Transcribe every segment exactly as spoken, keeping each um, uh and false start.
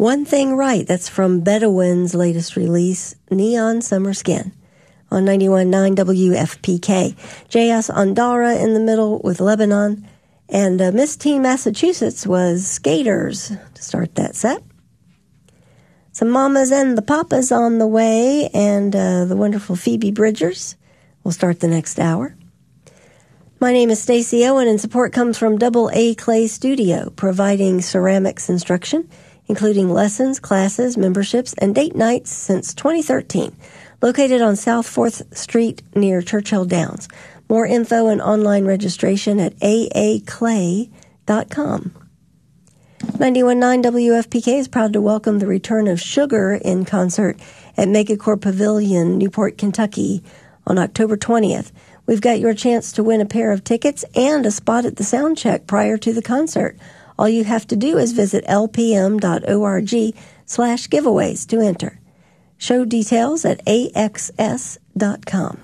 One Thing Right, that's from Bedouin's latest release, Neon Summer Skin, on ninety-one point nine W F P K. J S Andara in the middle with Lebanon, and uh, Miss Teen Massachusetts was Skaters to start that set. Some Mamas and the Papas on the way, and uh, the wonderful Phoebe Bridgers will start the next hour. My name is Stacey Owen, and support comes from Double A Clay Studio, providing ceramics instruction, including lessons, classes, memberships, and date nights since twenty thirteen. Located on South fourth Street near Churchill Downs. More info and online registration at a a clay dot com. ninety-one point nine W F P K is proud to welcome the return of Sugar in concert at Megacorp Pavilion, Newport, Kentucky on October twentieth. We've got your chance to win a pair of tickets and a spot at the sound check prior to the concert. All you have to do is visit l p m dot org slash giveaways to enter. Show details at a x s dot com.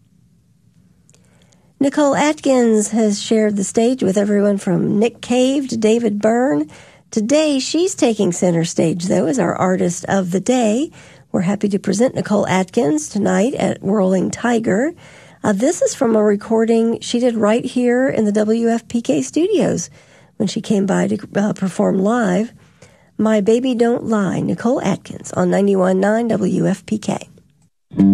Nicole Atkins has shared the stage with everyone from Nick Cave to David Byrne. Today, she's taking center stage, though, as our artist of the day. We're happy to present Nicole Atkins tonight at Whirling Tiger. Uh, this is from a recording she did right here in the W F P K studios when she came by to uh, perform live. My Baby Don't Lie, Nicole Atkins on ninety-one point nine W F P K.